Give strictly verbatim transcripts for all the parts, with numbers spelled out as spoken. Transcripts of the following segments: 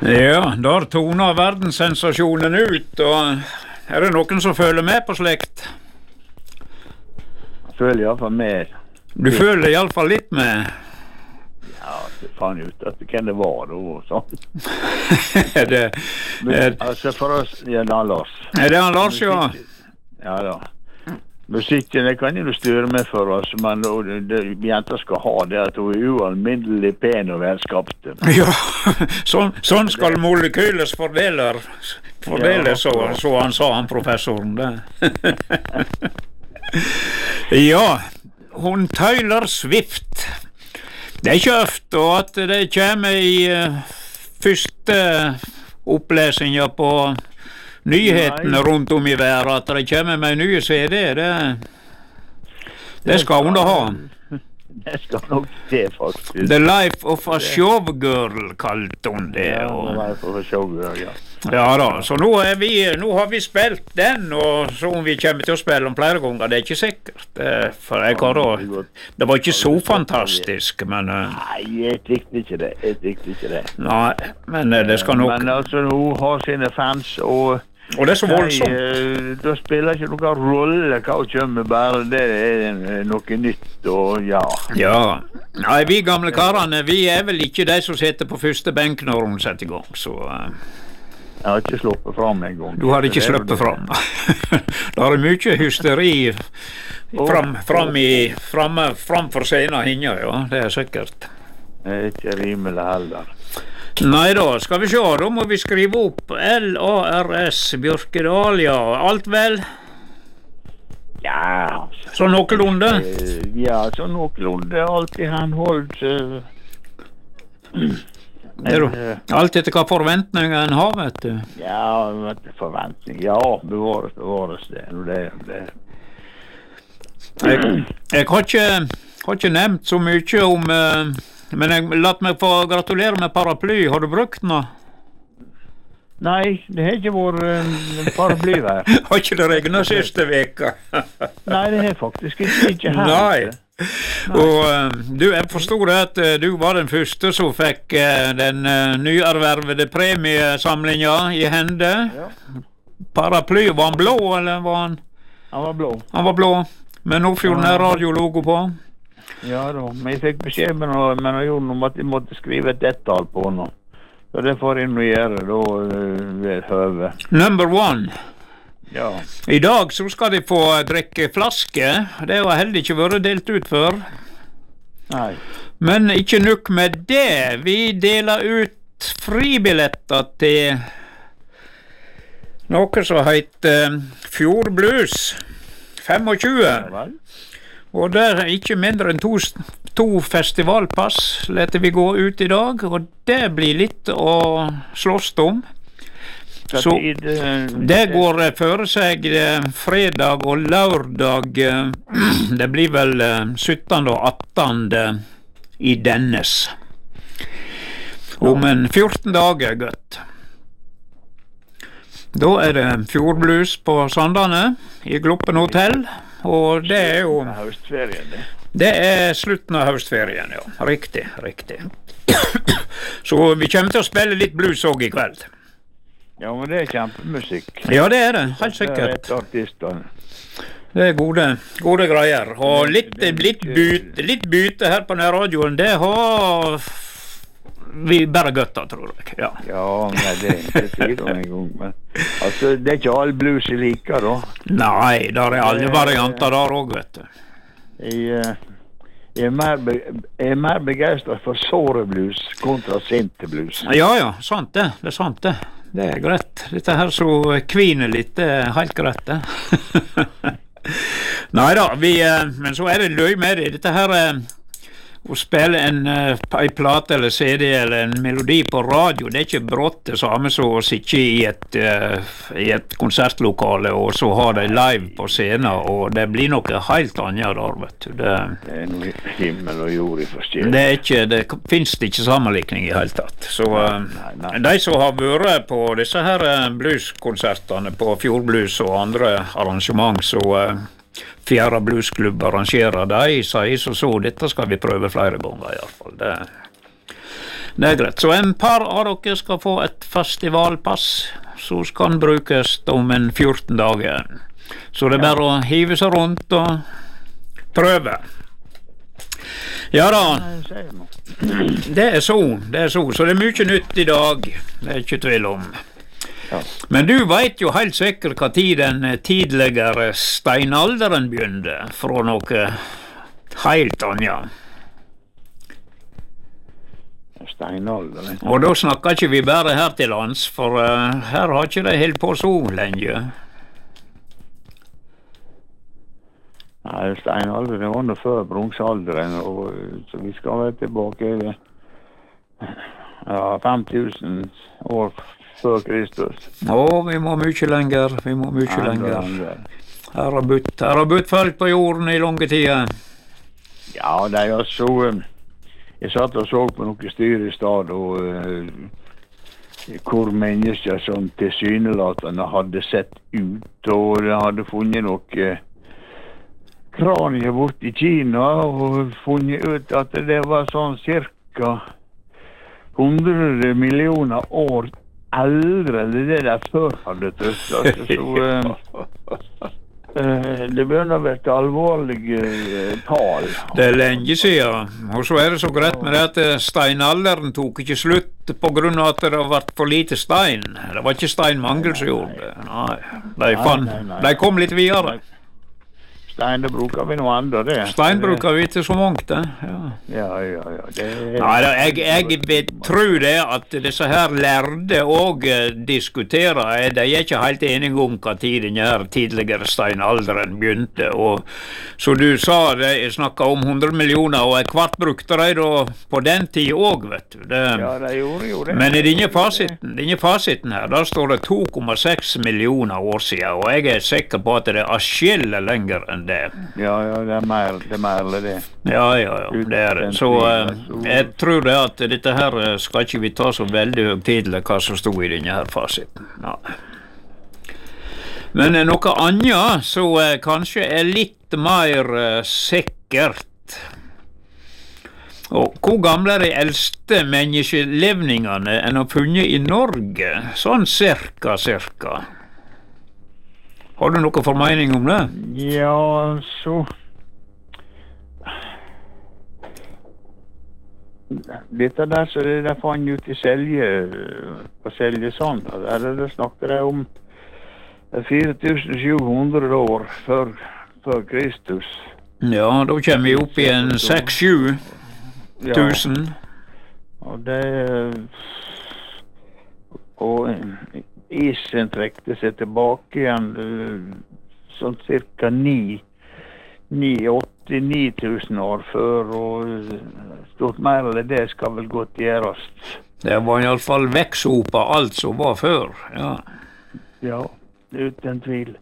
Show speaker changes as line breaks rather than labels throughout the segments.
Ja, der toner verdenssensasjonen ut, og er det noen som føler med på slikt?
Jeg føler i hvert fall med.
Du litt. Føler i hvert fall litt med?
Ja, det fann ut at hvem det var da, og sånn.
Er det...
Men, altså, for oss, ja, det er Lars.
Er det han Lars, ja?
Ja, da. Musikken, det kan jo styre med for oss, men det, det, jenter skal ha det at hun er ualminnelig pen og velskapte.
Ja, sånn, sånn skal molekyles fordeler, fordeles, så, så han sa, han professoren det. Ja, hun Taylor Swift. Det er ikke ofte at det kommer i uh, første opplesninger på nyhetene Nei. Rundt om i verden, at det kommer med nye C D, det, det skal hun da ha.
Det skal nok det, faktisk.
The Life of a Showgirl, kalte hun det.
Ja,
og...
The Life of a Showgirl, ja.
Ja da, så nå, er vi, nå har vi spilt den, og så om vi kommer til å spille den flere ganger, det er ikke sikkert. Det, for jeg har da, det var ikke så fantastisk, men... Uh...
Nei, jeg tykte ikke det, jeg tykte ikke det.
Nei, men uh, det skal nok...
Men altså, hun har sine fans, og...
Og det er så voldsomt.
Nei, da spiller ikke noen rolle hva hun kommer, bare det er noe nytt, og ja.
Ja, nei, vi gamle karene, vi er vel ikke de som sitter på første benk når hun setter i gang, så... Uh...
Jeg har ikke sluppet fram en gang.
Du har ikke sluppet fram. Det er mye hysteri fram, fram, i, fram, framfor scenen hinja, ja, det er sikkert.
Det er ikke rimelig heller.
Nei da, skal vi se, da må vi skrive opp L A R S Bjørkedal, ja, alt vel?
Ja.
Så noenlunde?
Ja, så noenlunde, alltid han holdt... Uh,
Er du alt etter hva forventninger en har, vet du?
Ja, vet du, forventninger. Ja, bevares, bevares det. det, det.
Jeg, jeg har, ikke, har ikke nevnt så mye om... Uh, men jeg, latt meg få gratulere med paraply. Har du brukt den?
Nei, det har ikke vært uh, paraply her.
Har ikke det regnet siste veka?
Nei, det har faktisk ikke, ikke her.
Nei. Nei. Og uh, du, jeg forstod at uh, du var den første som fikk uh, den uh, nyervervede premiesamlinga i hende.
Ja.
Paraply, var han blå, eller var han?
Han var blå.
Han var blå, med Nordfjorden ja. Radio-logo på.
Ja da, men jeg fikk beskjed med noe, men jeg gjorde noe at jeg måtte skrive et ett-tall på noe. Så det får jeg nå gjøre, da, uh, ved høve.
Number one.
Ja.
I dag så skal de få drikke flaske. Det har heldig ikke vært delt ut før.
Nei. Men
ikke nok med det. Vi deler ut fribilletter til noe som heter Fjordblues tjuefem.
Ja,
og der er ikke mindre enn to, to festivalpass leter vi gå ut i dag, og det blir litt å slåss om. Så det går for seg fredag og lørdag, det blir vel syttende og attende i dennes. Om en fjorten dager, gøtt. Da er det Fjordblues på Sandane i Gloppen hotell, og det er jo...
Høstferien, det.
Det er slutten av høstferien, ja. Riktig, riktig. Så vi kommer til å spille litt blues også i kveld.
Ja, men det er kjempemusikk.
Ja, det er det, helt sikkert. Det er gode, gode greier. Og litt, litt, byte, litt byte her på nærradioen, det har vi bare godt av, tror jeg. Ja,
ja men det er ikke sikkert en gang. Men, altså, det er ikke all blues jeg liker, da.
Nei, der er alle varianter der også, vet du.
Jeg, jeg er mer, be, jeg er mer begeistret for såre blues kontra sinte blues.
Ja, ja, sant det. Det er sant det. Det er greit. Dette her så kviner litt, det er helt greit det. Neida, vi, men så er det løy med det. Dette her å spille en, en plate eller C D eller en melodi på radio, det er ikke brått det samme som å sitte i et, i et konsertlokale og så ha det live på scenen, og det blir noe helt annet der, vet du. Det,
det er noe himmel og jord i forskjell.
Det er ikke, det finnes det ikke sammenlikning i hele tatt. Så nei, nei, nei. De som har vært på disse her blueskonsertene på Fjordblues og andre arrangement, så Fjæra bluesklubb arrangerer de, sier så så, dette skal vi prøve flere ganger i hvert fall. Det, Det er greit. Så en par av dere skal få et festivalpass, så skal den brukes om en fjorten dager. Så det er bare å hive seg rundt og prøve. Ja da. Det er så, det er så. Så det er mye nytt i dag. Det er ikke tvil om. Men du vet jo helt sikkert hva tid den tidligere steinalderen begynte, fra noe helt annet.
Steinalderen.
Og da snakker ikke vi bare her til lands, for uh, her har ikke det helt på så lenge.
Nei, steinalderen var nå før bronsealderen, og så vi skal være tilbake ja, fem tusen år før Kristus.
Å, vi må mye lenger, vi må mye ja, lenger. Her har budt, her har budt folk på jorden i lange tider.
Ja, det er jo så... Jeg satt og så på noen styr i stad, og uh, hvor mennesker som tilsynelatende hadde sett ut, og de hadde funnet noe kranier bort i Kina, og funnet ut at det var sånn cirka hundre millioner år eldre enn det der før hadde trodd. Altså, så uh, uh, det begynner å være alvorlige uh, tal.
Det er lenge siden, og så er det så greit med det at steinalderen tok ikke slutt på grunn av at det har vært for lite stein. Det var ikke steinmangel som gjorde det. Nei, de, fann, nei, nei, nei. de kom litt videre.
Stein, det bruker vi noe andre, det.
Stein bruker vi til så mangt, det. Ja,
ja, ja. ja. Det er...
Nei, da, jeg, jeg tror det at disse her lærde også diskuterer, de er ikke helt enige om hva tid den her tidligere steinalderen begynte, og så du sa det, jeg snakket om hundre millioner, og jeg kvart brukte de da på den tid også, vet du. Det,
ja, de gjorde jo det.
Men i denne fasiten, denne fasiten her, da står det to komma seks millioner år siden, og jeg er sikker på at det er skjelle lenger enn det.
Ja, ja, det er mer det, er mer det.
Ja, ja, ja, det er det. Så uh, jeg tror det at dette her skal ikke vi ta så veldig høytidelig hva som stod i denne her fasiten. Ja. Men uh, noe annet så uh, kanskje er litt mer uh, sikkert. Og hvor gamle er de eldste menneskelevningene enn å funnet i Norge? Sånn cirka, cirka. Har du noe formening om det?
Ja, så... Dette der, så det der fann ut i Selje, på Selje sånn, der er det snakker jeg om fire tusen sju hundre år før, før Kristus.
Ja, da kommer vi opp i en seks sju tusen.
Ja, og det... Og... Isen trekte seg tilbake igjen sånn cirka ni, ni, åtti, ni tusen år før, og stort mer eller det skal vel godt gjøres.
Det var i alle fall vekksopa alt som var før, ja.
Ja, uten tvil.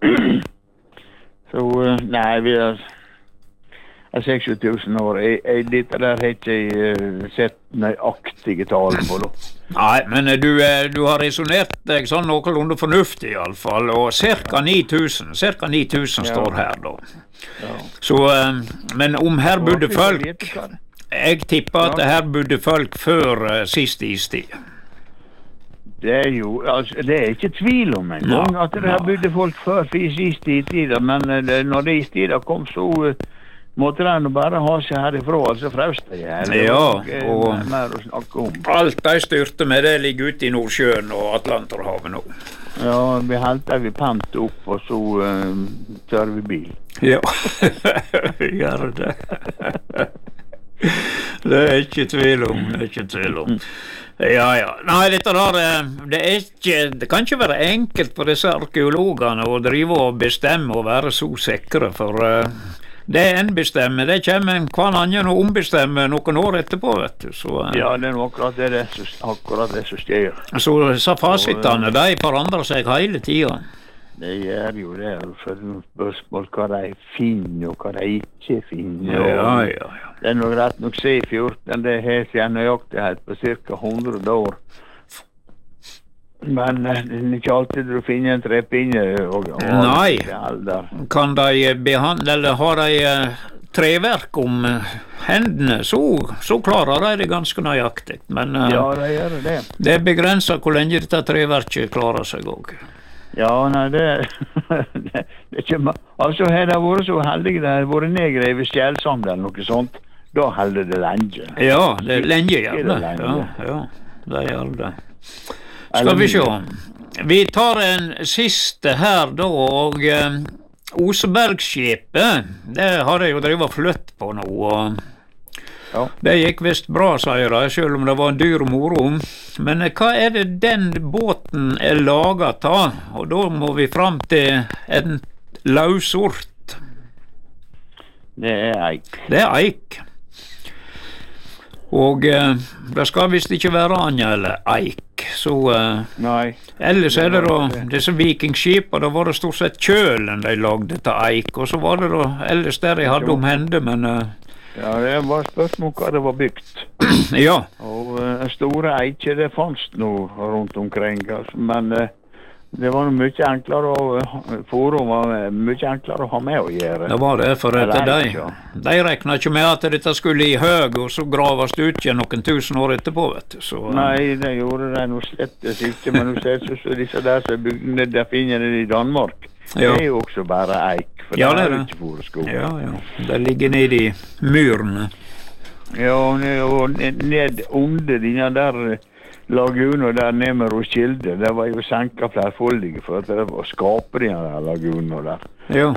Så, nei, vi har... seks tusen år. Jeg, jeg, dette der har ikke jeg uh, sett nøyaktige tall på da.
Nei, men du, du har resonert deg sånn noenlunde fornuftig i alle fall, og cirka ni tusen, cirka ni tusen ja. Står her da. Ja. Så, uh, men om her bodde folk, jeg tipper at her bodde folk før uh, siste istid.
Det er jo, altså, det er ikke tvil om en gang at det her bodde folk før siste istid, men uh, når det istid kom så... Uh, måtte de bare ha seg herifra, altså frøst det her.
Ja, og
mer å snakke om.
Alt de styrte med det ligger ute i Nordsjøen og Atlanterhavet nå.
Ja, vi heldte vi pant opp, og så uh, kjører vi bil.
Ja, vi gjør det. Det er ikke tvil om, det er ikke tvil om. Ja, ja. Nei, dette der, det er ikke, det kan ikke være enkelt for disse arkeologene å drive og bestemme og være så sikre, for... Uh, det en bestemmer, det kommer en hver annen og ombestemmer noen år etterpå, vet du. Så, uh,
ja, det er akkurat det, det, akkurat det som skjer.
Så disse fasitene, de forandrer seg hele tiden.
Det gjør jo det, for spørsmål hva de finner og hva de ikke finner.
Ja, ja, ja.
Det er nok rett nok C fjorten, det har ikke nøyaktighet på cirka hundre år. Men det er ikke alltid du finner en trepinne. Og, og
Nei, kan de behandle, eller har de treverk om hendene, så, så klarer de det ganske nøyaktig. Men uh,
ja, de gjør det.
Det er begrenset hvor lenge dette treverket klarer seg også.
Ja, nei, det, det, det er ikke... Altså, har de vært så heldige, det har vært nedgrevet skjælsand eller noe sånt, da holder det lenge.
Ja, det er lenge gjerne. Ja, ja, det gjør det. Skal vi se. Vi tar en siste her da, og um, Osebergskipet, det har jeg jo drevet og flytt på nå, og ja. Det gikk visst bra, sier jeg, selv om det var en dyr moro. Men hva er det den båten er laget av? Og da må vi fram til en lausort.
Det er eik.
Det er eik. Og eh, det skal visst ikke være annet eller eik. Så eh,
Nei.
Ellers er det da disse vikingskip, og da var det stort sett kjølen de lagde til eik. Og så var det da ellers der de hadde om hende, men eh,
ja, det var spørsmål hva det var bygd.
Ja.
Og uh, store eiker det fanns nå rundt omkring, altså. Men uh, det var mye enklere å, uh, forum var mye enklere å ha med å gjøre.
Det var det, for etter de, de regnet ikke med at dette skulle i høg, og så graves det ut igjen noen tusen år etterpå, vet du. Så, uh,
Nei, det gjorde det noe slett ikke, men du ser så disse der som bygde, der finner det i Danmark. Ja. Det er jo også bare eik, for
ja,
det
er
jo ikke foreskog.
Ja, ja. Det ligger ned i myrene.
Ja, og ned under dine der laguner der nede med Roskilde, det var jo senket flerfoldige for at det var å skape dine der laguner der.
Ja.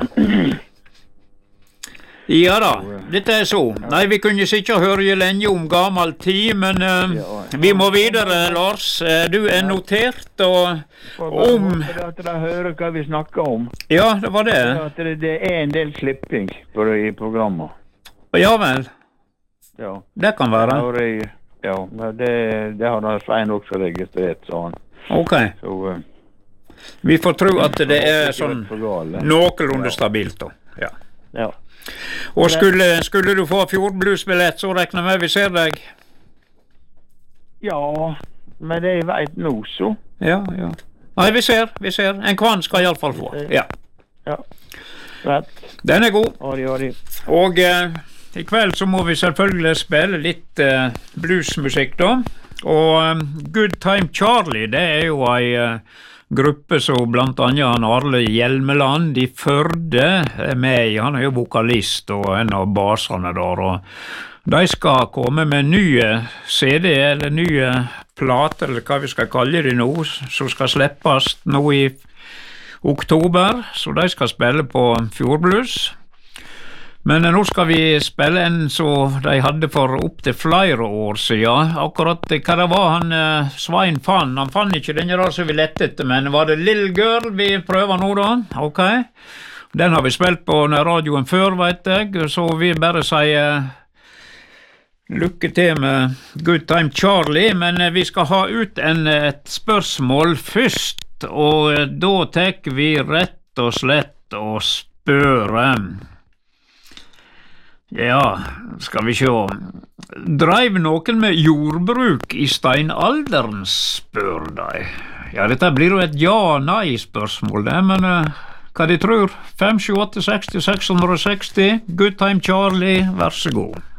Ja da, dette er så. Nei, vi kunne sikkert høre lenge om gammel tid, men uh, vi må videre, Lars. Du er notert, og om...
At de hører hva vi snakker om.
Ja, det var det.
At det er en del klipping på det i programmet.
Ja vel.
Ja.
Det kan være.
Ja, det, det har han Svein også registrert, sa han.
Ok.
Så, uh,
vi får tro at det er sånn noenlunde stabilt da. Ja.
Ja.
Og skulle, skulle du få fjordbluesbillett, så regner med vi ser deg?
Ja, men det jeg vet nå så.
Ja, ja. Nei, vi ser, vi ser. En kvann skal i alle fall få. Ja.
Ja, rett.
Den er god.
Ori, ori.
Og eh, i kveld så må vi selvfølgelig spille litt eh, bluesmusikk da. Og eh, Good Time Charlie, det er jo ei... Eh, gruppe som blant annet han Arle Hjelmeland i Førde er med i. Han er jo vokalist og en av baserne der, og de skal komme med nye C D eller nye plater, eller hva vi skal kalle det nå, som skal slippes nå i oktober, så de skal spille på Fjordblues. Men nå skal vi spille en som de hadde for opp til flere år siden. Akkurat hva det var han Svein fann. Han fann ikke den der som vi lette etter, men var det Little Girl vi prøver nå da? Ok. Den har vi spilt på radioen før, vet jeg, så vi bare sier lykke til med Good Time Charlie, men vi skal ha ut en, et spørsmål først, og da tek vi rett og slett og spørre. Ja, skal vi se. Dreiv noen med jordbruk i steinalderen, spør de. Ja, dette blir jo et ja-nei-spørsmål, det, men uh, hva de tror? fem, sju, åtte, seks, seks hundre og seksti, Good Time Charlie, vær så god.